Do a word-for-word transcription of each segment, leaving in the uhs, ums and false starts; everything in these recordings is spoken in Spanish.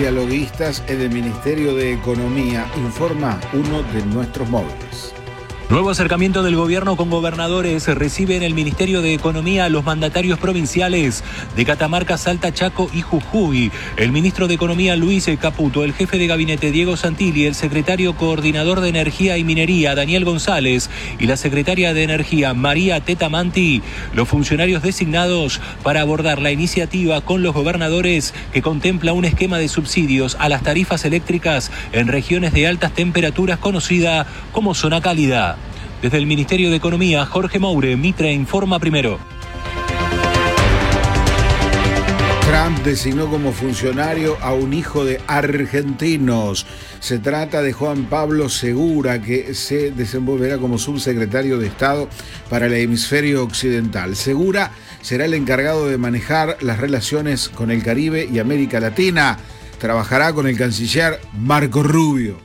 dialoguistas en el Ministerio de Economía, informa uno de nuestros móviles. Nuevo acercamiento del gobierno con gobernadores. Recibe en el Ministerio de Economía a los mandatarios provinciales de Catamarca, Salta, Chaco y Jujuy. El ministro de Economía, Luis Caputo, el jefe de gabinete, Diego Santilli, el secretario coordinador de Energía y Minería, Daniel González, y la secretaria de Energía, María Tetamanti, los funcionarios designados para abordar la iniciativa con los gobernadores que contempla un esquema de subsidios a las tarifas eléctricas en regiones de altas temperaturas conocida como zona cálida. Desde el Ministerio de Economía, Jorge Moure, Mitre informa primero. Trump designó como funcionario a un hijo de argentinos. Se trata de Juan Pablo Segura, que se desenvolverá como subsecretario de Estado para el hemisferio occidental. Segura será el encargado de manejar las relaciones con el Caribe y América Latina. Trabajará con el canciller Marco Rubio.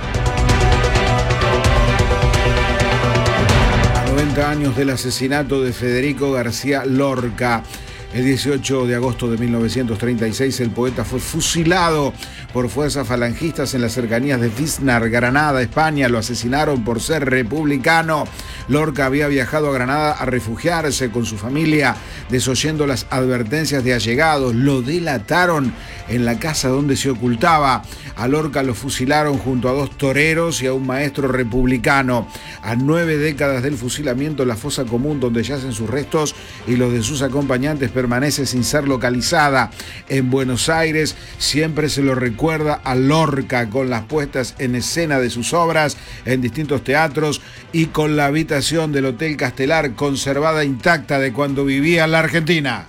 noventa años del asesinato de Federico García Lorca. El dieciocho de agosto de mil novecientos treinta y seis, el poeta fue fusilado por fuerzas falangistas en las cercanías de Víznar, Granada, España. Lo asesinaron por ser republicano. Lorca había viajado a Granada a refugiarse con su familia, desoyendo las advertencias de allegados. Lo delataron en la casa donde se ocultaba. A Lorca lo fusilaron junto a dos toreros y a un maestro republicano. A nueve décadas del fusilamiento, la fosa común donde yacen sus restos y los de sus acompañantes permanece sin ser localizada. En Buenos Aires siempre se lo recuerda a Lorca, con las puestas en escena de sus obras en distintos teatros y con la habitación del Hotel Castelar conservada intacta de cuando vivía en la Argentina.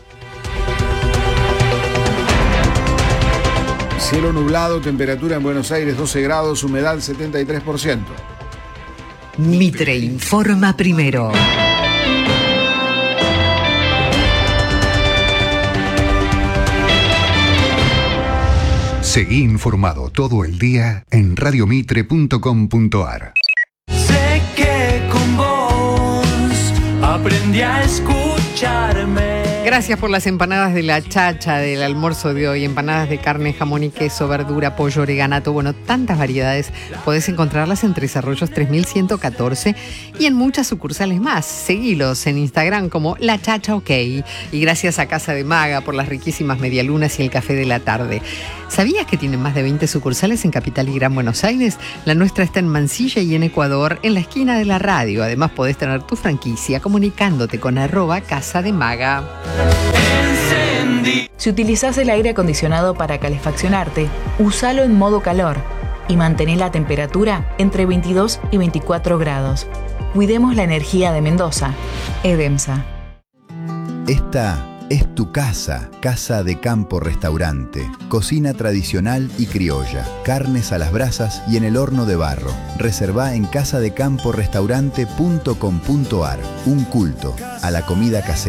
Cielo nublado, temperatura en Buenos Aires doce grados, humedad setenta y tres por ciento. Mitre informa primero. Seguí informado todo el día en radio mitre punto com punto ar. Sé que con vos aprendí a escucharme. Gracias por las empanadas de la chacha del almuerzo de hoy. Empanadas de carne, jamón y queso, verdura, pollo, oreganato. Bueno, tantas variedades. Podés encontrarlas en Tres Arroyos tres mil ciento catorce y en muchas sucursales más. Seguilos en Instagram como La Chacha OK. Y gracias a Casa de Maga por las riquísimas medialunas y el café de la tarde. ¿Sabías que tienen más de veinte sucursales en Capital y Gran Buenos Aires? La nuestra está en Mansilla y en Ecuador, en la esquina de la radio. Además, podés tener tu franquicia comunicándote con arroba Casa de Maga. Si utilizás el aire acondicionado para calefaccionarte, úsalo en modo calor y mantén la temperatura entre veintidós y veinticuatro grados. Cuidemos la energía de Mendoza. Edemsa. Esta es tu casa, Casa de Campo Restaurante. Cocina tradicional y criolla, carnes a las brasas y en el horno de barro. Reservá en casa de campo restaurante punto com punto ar. Un culto a la comida casera.